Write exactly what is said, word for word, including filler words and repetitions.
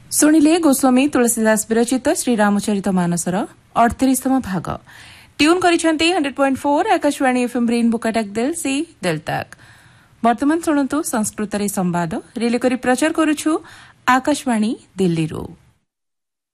शुणिले गोस्वामी तुलसीदास विरचित श्रीरामचरित मानसर अड़तीसतम भाग tune करिसेंती hundred point four Akashvani FM rainbow Cuttack दिल सी दिल तक। वर्तमान शुणु संस्कृत संवाद रिले करी प्रचार करुछु आकाशवाणी दिल्ली रू।